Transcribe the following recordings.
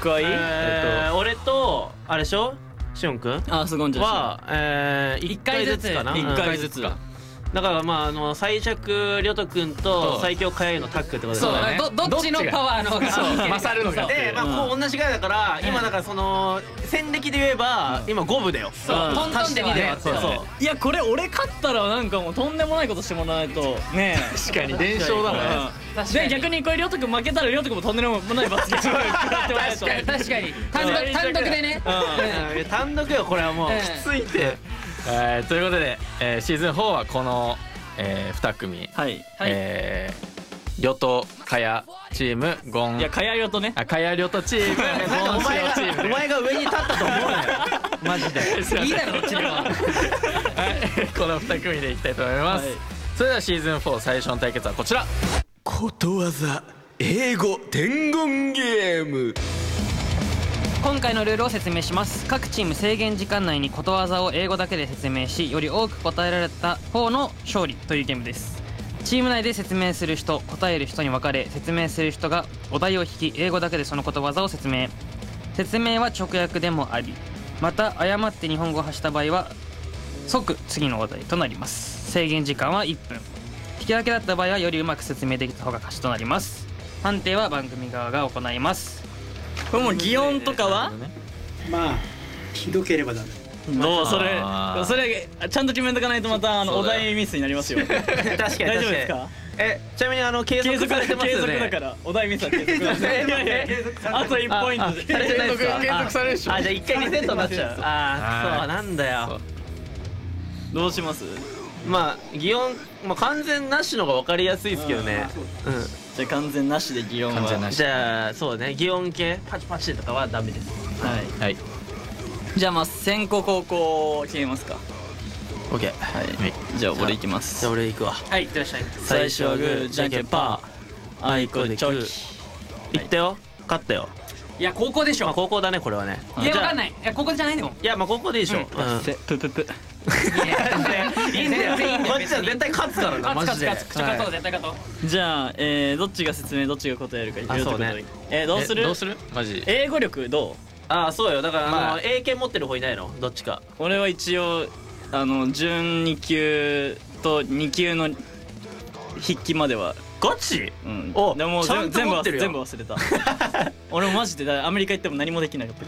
僕はいい？ 俺とあれでしょ、しおんくんあ、すごいんじゃは1回ずつかな。 1回ずつだからまあ最弱りょとくんと最強かやゆのタッグってことそうだね。 どっちのパワーの方が勝るのか。 でまあこう同じぐらいだから今だからその戦歴で言えば今5分だよ。 そうトントンで2で割ってそうそう。 いやこれ俺勝ったらなんかもうとんでもないことしてもらわないとね確かに伝承だもんね。 で逆にこれりょうとくん負けたらりょうとくんもとんでもない罰ゲーム食らってもらわないと。 確かに単独でね。 単独よこれはもう。 きついって。ということでシーズン4はこの2組、 はいりょとかやチーム、ゴン、 いやかやりょとね、 かやりょとチーム、ゴンしおチーム、 お前が上に立ったと思うなよマジで。 いいだろどっちでも。 この2組でいきたいと思います。それではシーズン4最初の対決はこちら。 ことわざ英語伝言ゲーム。 今回のルールを説明します。各チーム制限時間内にことわざを英語だけで説明し、より多く答えられた方の勝利というゲームです。チーム内で説明する人、答える人に分かれ、説明する人がお題を引き、英語だけでそのことわざを説明。説明は直訳でもあり、また誤って日本語を発した場合は即次のお題となります。制限時間は1分。引き分けだった場合はよりうまく説明できた方が勝ちとなります。判定は番組側が行います。 これもう擬音とかはまあひどければダメ。 どうそれちゃんと決めとかないとまたお題ミスになりますよ。 確かに大丈夫ですか？ ちなみに継続されてますよね。 継続だからお題ミスは継続だ。あと1ポイントでされてないですか？ 継続されるでしょ。 じゃあ1回リセットになっちゃう。そうなんだよ。 どうします？ まあ擬音完全なしのが分かりやすいですけどね。 じゃあ完全なしで擬音は。 じゃあそうね、擬音系パチパチとかはダメです。 はい。じゃあまあ先攻後攻決めますか。 オッケー。 はい。じゃあ俺行きます。 じゃあ俺行くわ。 はい、いってらっしゃい。 最初はグー、じゃんけんパー。あいこでチョキ。 いったよ。勝ったよ。 いや高校でしょ。 高校だねこれはね。 いやわかんない。いや高校じゃないでも。 いやまあ高校でいいでしょ。 プププ。 いいんだよ。 こっちは絶対勝つからなマジで。 勝とう絶対勝とう。 じゃあどっちが説明どっちが答えるか言うとそうね。 どうする？ どうする？マジ。 英語力どう？ そうよ。だから英検持ってる方いないの？どっちか。 俺は一応準2級と2級の筆記までは。 ガチ？ でもちゃんと全部持ってるよ。 忘れた。俺もマジでアメリカ行っても何もできなかったから。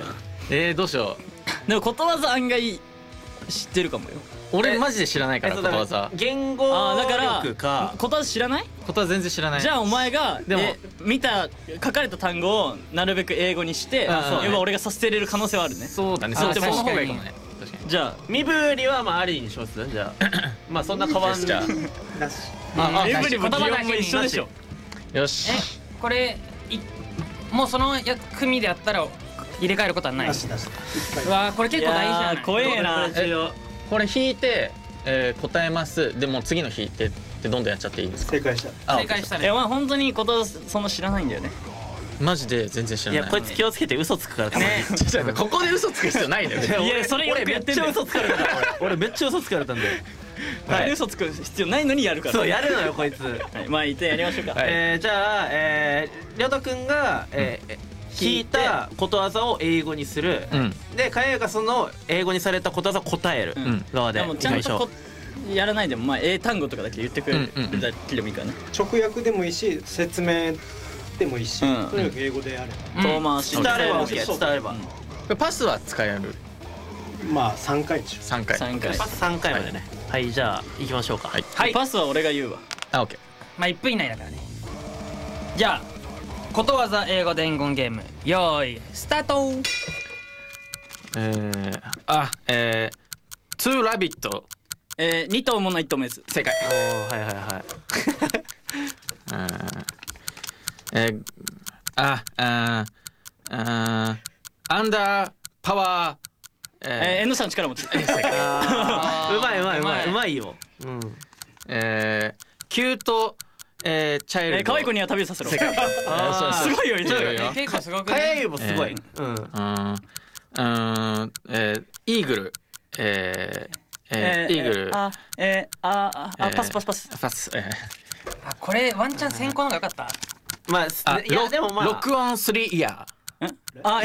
どうしよでもことわざ案外知ってるかもよ。 俺マジで知らないからことわざ。 言語力か。 ことわざ知らない？ ことわざ全然知らない。 じゃあお前がでも見た書かれた単語をなるべく英語にして要は俺がさせてれる可能性はあるね。 そうだね。そっちの方がいいかもね。 じゃあ身振りはまあありにします。じゃあまあそんな変わんじゃん。 なし。 身振りも擬音も一緒でしょ。 よし。 これもうその組でやったら入れ替えることはない。 なしなし。 うわこれ結構大事じゃない？ 怖えな。 これ引いて答えます。でも次の引いてってどんどんやっちゃっていいですか？ 正解した。 正解したね。 お前本当にことわざそんな知らないんだよね。 マジで全然知らない。 いやこいつ気をつけて嘘つくからね。 ここで嘘つく必要ないんだよ。 いやそれよくやってんだよ。 俺めっちゃ嘘つかれた。俺めっちゃ嘘つかれたんで。 嘘つく必要ないのにやるから。 そうやるのよこいつ。 まあいいてやりましょうか。 じゃありょうとくんが聞いたことわざを英語にする。でかやゆがその英語にされたことわざを答える側で。 でもちゃんとやらないでもまあ英単語とかだけ言ってくれるだけでもいいからね。 直訳でもいいし説明でもいいし、とにかく英語でやれば。 遠回し伝われば OK。伝われば。 パスは使える。 まあ3回でしょ。 3回。 パス3回までね。はいじゃあ行きましょうか。 はいパスは俺が言うわ。 オッケー。 まあ1分以内だからね。じゃあことわざ英語伝言ゲームよーいスタート。 ツーラビット。 2頭もの1頭メス。 正解。 はいはいはい。 アンダーパワー。 N さん力持ち。 うまいよ。 キュートチャイルド。 可愛い子には旅をさせろ。すごいよ結構すごくかやね。 ゆもすごい。 イーグル。イーグル。 パス。 パス。 これワンチャン先行の方が良かった。 まあいやでもまあ録音3イヤー。